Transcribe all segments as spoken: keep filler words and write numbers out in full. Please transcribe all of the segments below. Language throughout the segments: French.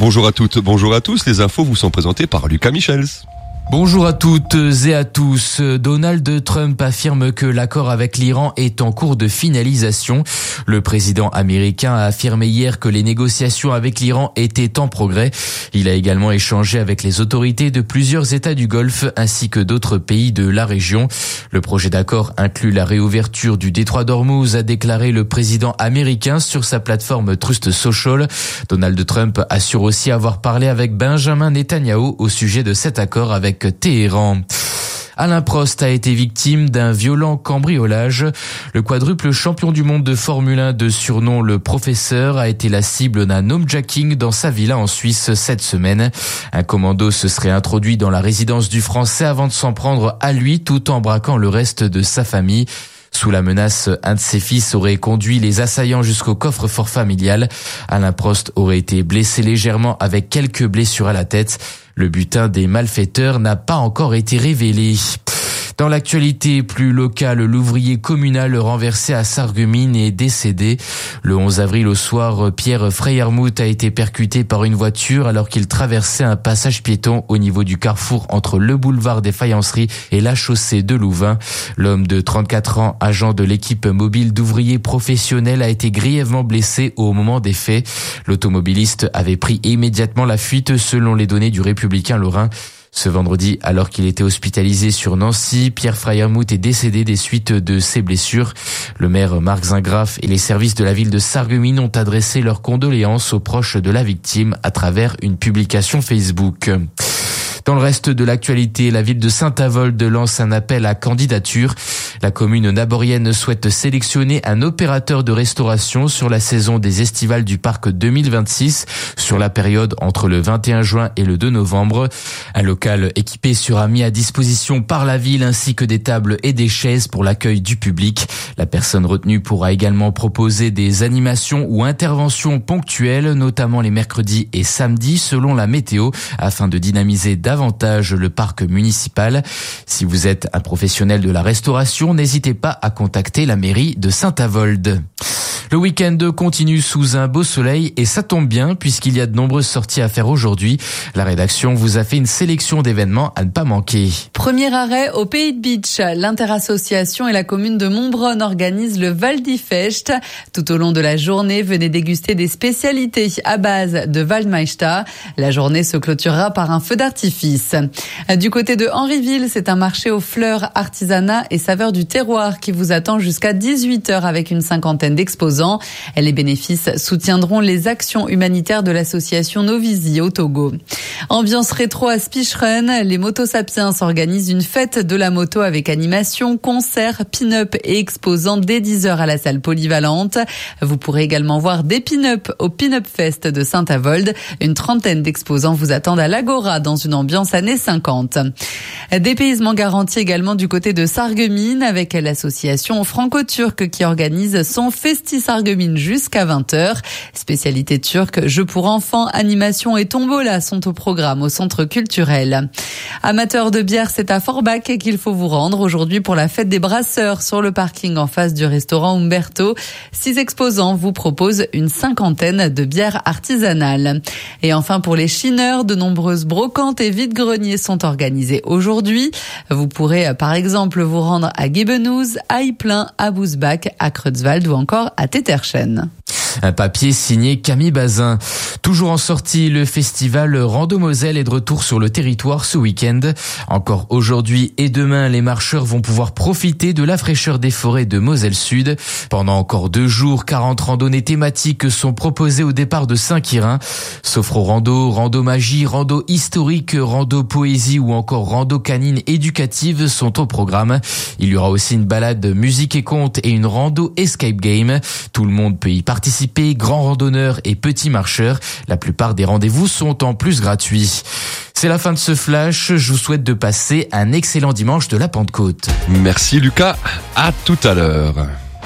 Bonjour à toutes, bonjour à tous. Les infos vous sont présentées par Lucas Michels. Bonjour à toutes et à tous. Donald Trump affirme que l'accord avec l'Iran est en cours de finalisation. Le président américain a affirmé hier que les négociations avec l'Iran étaient en progrès. Il a également échangé avec les autorités de plusieurs États du Golfe ainsi que d'autres pays de la région. Le projet d'accord inclut la réouverture du détroit d'Ormuz, a déclaré le président américain sur sa plateforme Truth Social. Donald Trump assure aussi avoir parlé avec Benjamin Netanyahou au sujet de cet accord avec Téhéran. Alain Prost a été victime d'un violent cambriolage. Le quadruple champion du monde de Formule un de surnom le professeur a été la cible d'un homejacking dans sa villa en Suisse cette semaine. Un commando se serait introduit dans la résidence du Français avant de s'en prendre à lui tout en braquant le reste de sa famille. Sous la menace, un de ses fils aurait conduit les assaillants jusqu'au coffre-fort familial. Alain Prost aurait été blessé légèrement avec quelques blessures à la tête. Le butin des malfaiteurs n'a pas encore été révélé. Dans l'actualité plus locale, l'ouvrier communal renversé à Sarreguemines est décédé. Le onze avril au soir, Pierre Freyermuth a été percuté par une voiture alors qu'il traversait un passage piéton au niveau du carrefour entre le boulevard des Faïenceries et la chaussée de Louvain. L'homme de trente-quatre ans, agent de l'équipe mobile d'ouvriers professionnels, a été grièvement blessé au moment des faits. L'automobiliste avait pris immédiatement la fuite selon les données du Républicain Lorrain. Ce vendredi, alors qu'il était hospitalisé sur Nancy, Pierre Freyermuth est décédé des suites de ses blessures. Le maire Marc Zingraf et les services de la ville de Sarreguemines ont adressé leurs condoléances aux proches de la victime à travers une publication Facebook. Dans le reste de l'actualité, la ville de Saint-Avold lance un appel à candidature. La commune naborienne souhaite sélectionner un opérateur de restauration sur la saison des estivales du parc deux mille vingt-six, sur la période entre le vingt et un juin et le deux novembre. Un local équipé sera mis à disposition par la ville ainsi que des tables et des chaises pour l'accueil du public. La personne retenue pourra également proposer des animations ou interventions ponctuelles, notamment les mercredis et samedis selon la météo, afin de dynamiser davantage le parc municipal. Si vous êtes un professionnel de la restauration, n'hésitez pas à contacter la mairie de Saint-Avold. Le week-end continue sous un beau soleil et ça tombe bien puisqu'il y a de nombreuses sorties à faire aujourd'hui. La rédaction vous a fait une sélection d'événements à ne pas manquer. Premier arrêt au Pays de Beach. L'Interassociation et la commune de Montbronn organisent le Waldifest. Tout au long de la journée, venez déguster des spécialités à base de Waldmeister. La journée se clôturera par un feu d'artifice. Du côté de Henryville, c'est un marché aux fleurs, artisanat et saveurs du terroir qui vous attend jusqu'à dix-huit heures avec une cinquantaine d'exposants. Les bénéfices soutiendront les actions humanitaires de l'association Novizi au Togo. Ambiance rétro à Spicheren, les Motosapiens organisent une fête de la moto avec animation, concerts, pin-up et exposants dès dix heures à la salle polyvalente. Vous pourrez également voir des pin-up au Pin-Up Fest de Saint-Avold. Une trentaine d'exposants vous attendent à l'Agora dans une ambiance années cinquante. Dépaysement garanti également du côté de Sarreguemines avec l'association franco-turque qui organise son Festi Sarreguemines jusqu'à vingt heures. Spécialité turque, jeux pour enfants, animation et tombola sont au programme au centre culturel. Amateurs de bière, c'est à Forbach qu'il faut vous rendre aujourd'hui pour la fête des brasseurs sur le parking en face du restaurant Umberto. Six exposants vous proposent une cinquantaine de bières artisanales. Et enfin pour les chineurs, de nombreuses brocantes et vide-greniers sont organisées aujourd'hui. Vous pourrez par exemple vous rendre à Guebenouz, à Yplein, à Bousbach, à Creutzwald ou encore à Tetterchen. Un papier signé Camille Bazin. Toujours en sortie, le festival Rando Moselle est de retour sur le territoire ce week-end. Encore aujourd'hui et demain, les marcheurs vont pouvoir profiter de la fraîcheur des forêts de Moselle Sud. Pendant encore deux jours, quarante randonnées thématiques sont proposées au départ de Saint-Quirin. Sophro-rando, rando magie, rando historique, rando poésie ou encore rando canine éducative sont au programme. Il y aura aussi une balade musique et contes et une rando escape game. Tout le monde peut y participer. Grands randonneurs et petits marcheurs. La plupart des rendez-vous sont en plus gratuits. C'est la fin de ce flash. Je vous souhaite de passer un excellent dimanche de la Pentecôte. Merci Lucas. À tout à l'heure.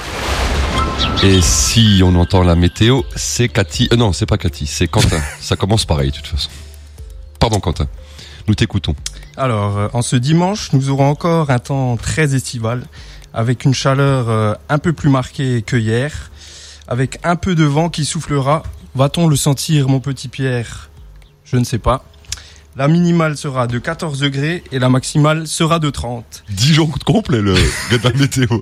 Et si on entend la météo, c'est Cathy. Euh, non, c'est pas Cathy, c'est Quentin. Ça commence pareil de toute façon. Pardon Quentin. Nous t'écoutons. Alors, en ce dimanche, nous aurons encore un temps très estival, avec une chaleur un peu plus marquée que hier. Avec un peu de vent qui soufflera, va-t-on le sentir, mon petit Pierre? Je ne sais pas. La minimale sera de quatorze degrés et la maximale sera de trente. Dijon complet, le gars de la météo.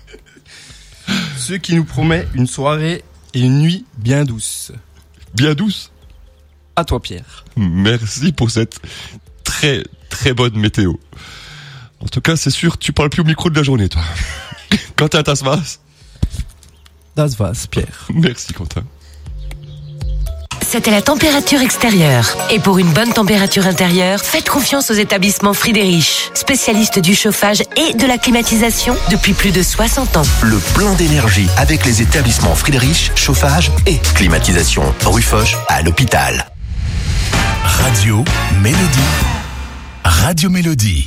Ce qui nous promet une soirée et une nuit bien douce. Bien douce. À toi, Pierre. Merci pour cette très, très bonne météo. En tout cas, c'est sûr, tu parles plus au micro de la journée, toi. Quentin, das was? Das was, Pierre. Merci, Quentin. C'était la température extérieure. Et pour une bonne température intérieure, faites confiance aux établissements Friedrich, spécialistes du chauffage et de la climatisation depuis plus de soixante ans. Le plein d'énergie avec les établissements Friedrich, chauffage et climatisation. Rue Foch à l'hôpital. Radio Mélodie. Radio Mélodie.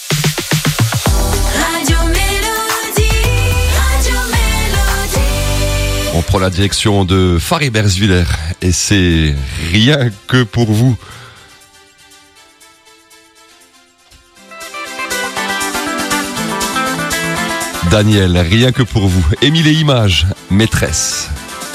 Radio Mélodie. Radio Mélodie. On prend la direction de Fariberswiller et c'est rien que pour vous. Daniel, rien que pour vous. Émile et Images, maîtresse.